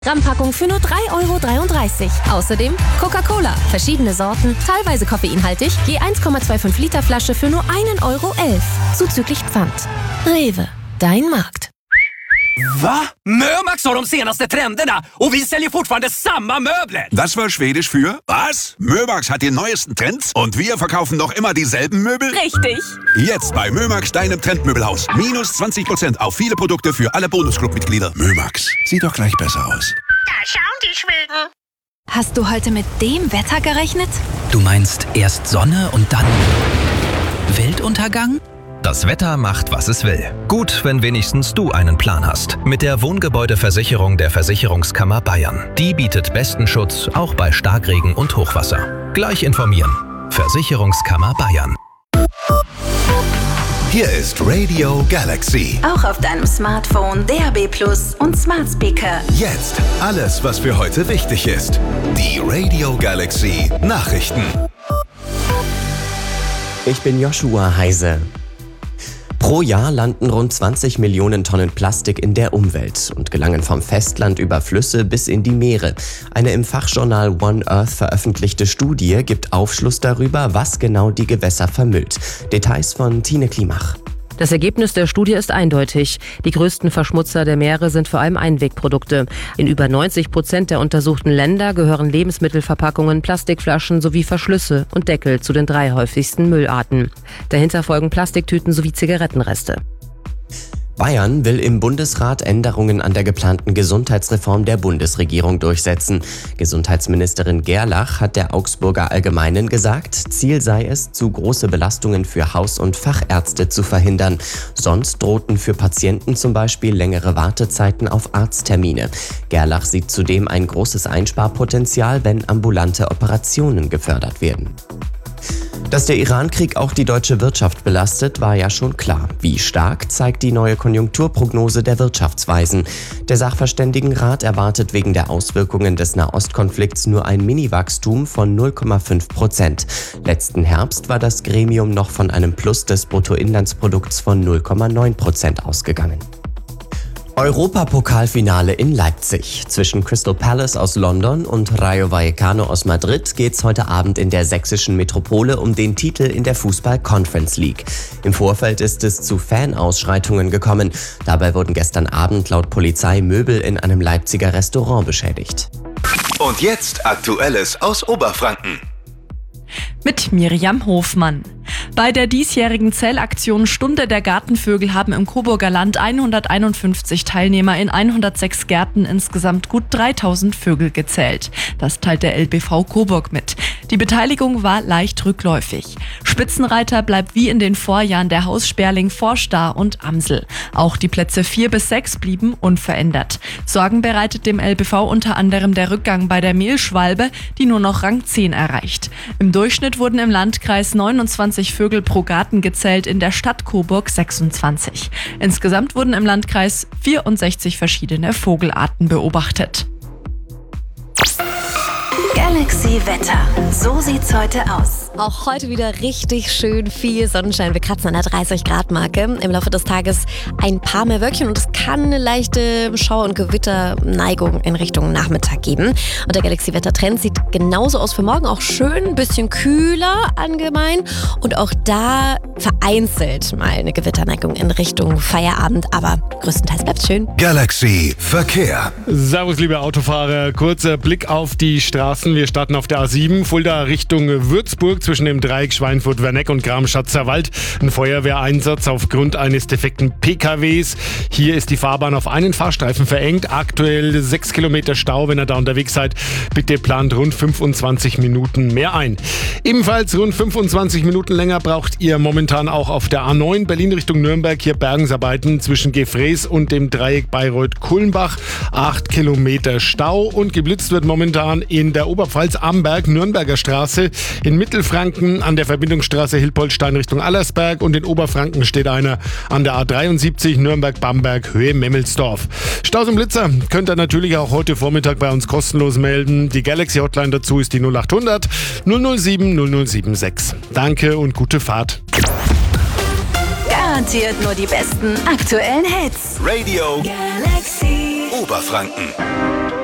Rahmenpackung für nur 3,33 €. Außerdem Coca-Cola, verschiedene Sorten, teilweise koffeinhaltig, je 1,25 Liter Flasche für nur 1,11 € zuzüglich Pfand. Rewe, dein Markt. Va? Mömax har de senaste trenderna och vi säljer fortfarande samma möbler. Das war Schwedisch für was? Mömax hat die neuesten Trends und wir verkaufen noch immer dieselben Möbel? Richtig. Jetzt bei Mömax, deinem Trendmöbelhaus. Minus 20% auf viele Produkte für alle Bonusclub-Mitglieder. Mömax, sieht doch gleich besser aus. Da schauen die Schweden. Hast du heute mit dem Wetter gerechnet? Du meinst erst Sonne und dann Weltuntergang? Das Wetter macht, was es will. Gut, wenn wenigstens du einen Plan hast. Mit der Wohngebäudeversicherung der Versicherungskammer Bayern. Die bietet besten Schutz, auch bei Starkregen und Hochwasser. Gleich informieren. Versicherungskammer Bayern. Hier ist Radio Galaxy. Auch auf deinem Smartphone, DAB+ und Smart Speaker. Jetzt alles, was für heute wichtig ist. Die Radio Galaxy Nachrichten. Ich bin Joshua Heise. Pro Jahr landen rund 20 Millionen Tonnen Plastik in der Umwelt und gelangen vom Festland über Flüsse bis in die Meere. Eine im Fachjournal One Earth veröffentlichte Studie gibt Aufschluss darüber, was genau die Gewässer vermüllt. Details von Tine Klimach. Das Ergebnis der Studie ist eindeutig. Die größten Verschmutzer der Meere sind vor allem Einwegprodukte. In über 90% der untersuchten Länder gehören Lebensmittelverpackungen, Plastikflaschen sowie Verschlüsse und Deckel zu den 3 häufigsten Müllarten. Dahinter folgen Plastiktüten sowie Zigarettenreste. Bayern will im Bundesrat Änderungen an der geplanten Gesundheitsreform der Bundesregierung durchsetzen. Gesundheitsministerin Gerlach hat der Augsburger Allgemeinen gesagt, Ziel sei es, zu große Belastungen für Haus- und Fachärzte zu verhindern. Sonst drohten für Patienten zum Beispiel längere Wartezeiten auf Arzttermine. Gerlach sieht zudem ein großes Einsparpotenzial, wenn ambulante Operationen gefördert werden. Dass der Iran-Krieg auch die deutsche Wirtschaft belastet, war ja schon klar. Wie stark, zeigt die neue Konjunkturprognose der Wirtschaftsweisen. Der Sachverständigenrat erwartet wegen der Auswirkungen des Nahostkonflikts nur ein Mini-Wachstum von 0,5%. Letzten Herbst war das Gremium noch von einem Plus des Bruttoinlandsprodukts von 0,9% ausgegangen. Europapokalfinale in Leipzig. Zwischen Crystal Palace aus London und Rayo Vallecano aus Madrid geht's heute Abend in der sächsischen Metropole um den Titel in der Fußball-Conference League. Im Vorfeld ist es zu Fanausschreitungen gekommen. Dabei wurden gestern Abend laut Polizei Möbel in einem Leipziger Restaurant beschädigt. Und jetzt Aktuelles aus Oberfranken. Mit Miriam Hofmann. Bei der diesjährigen Zählaktion Stunde der Gartenvögel haben im Coburger Land 151 Teilnehmer in 106 Gärten insgesamt gut 3000 Vögel gezählt. Das teilt der LBV Coburg mit. Die Beteiligung war leicht rückläufig. Spitzenreiter bleibt wie in den Vorjahren der Haussperling, Vorstar und Amsel. Auch die Plätze 4 bis 6 blieben unverändert. Sorgen bereitet dem LBV unter anderem der Rückgang bei der Mehlschwalbe, die nur noch Rang 10 erreicht. Im Durchschnitt wurden im Landkreis 29 Vögel pro Garten gezählt, in der Stadt Coburg 26. Insgesamt wurden im Landkreis 64 verschiedene Vogelarten beobachtet. Galaxy Wetter. So sieht's heute aus. Auch heute wieder richtig schön viel Sonnenschein. Wir kratzen an der 30-Grad-Marke. Im Laufe des Tages ein paar mehr Wölkchen und es kann eine leichte Schauer- und Gewitterneigung in Richtung Nachmittag geben. Und der Galaxy-Wetter-Trend sieht genauso aus für morgen. Auch schön, ein bisschen kühler allgemein. Und auch da vereinzelt mal eine Gewitterneigung in Richtung Feierabend. Aber größtenteils bleibt schön. Galaxy Verkehr. Servus, liebe Autofahrer. Kurzer Blick auf die Straßen. Wir starten auf der A7, Fulda Richtung Würzburg. Zwischen dem Dreieck Schweinfurt-Werneck und Gram-Schatzerwald ein Feuerwehreinsatz aufgrund eines defekten PKWs. Hier ist die Fahrbahn auf einen Fahrstreifen verengt. Aktuell 6 Kilometer Stau. Wenn ihr da unterwegs seid, bitte plant rund 25 Minuten mehr ein. Ebenfalls rund 25 Minuten länger braucht ihr momentan auch auf der A9 Berlin Richtung Nürnberg. Hier Bergungsarbeiten zwischen Gefrees und dem Dreieck Bayreuth-Kulmbach. 8 Kilometer Stau und geblitzt wird momentan in der Oberpfalz am Berg Nürnberger Straße. In Mittelfranken an der Verbindungsstraße Hilpoltstein Richtung Allersberg und in Oberfranken steht einer an der A73 Nürnberg-Bamberg Höhe Memmelsdorf. Staus und Blitzer könnt ihr natürlich auch heute Vormittag bei uns kostenlos melden. Die Galaxy Hotline dazu ist die 0800 007 0076. Danke und gute Fahrt. Garantiert nur die besten aktuellen Hits. Radio Galaxy Oberfranken.